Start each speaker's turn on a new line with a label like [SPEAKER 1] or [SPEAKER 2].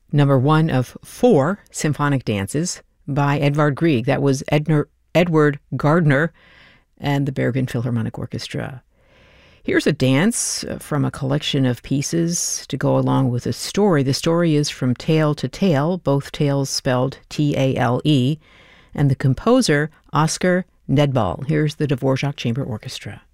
[SPEAKER 1] number one of four symphonic dances by Edvard Grieg. That was Edward Gardner and the Bergen Philharmonic Orchestra. Here's a dance from a collection of pieces to go along with a story. The story is From Tale to Tale, both tales spelled T-A-L-E, and the composer, Oscar Nedbal. Here's the Dvorak Chamber Orchestra.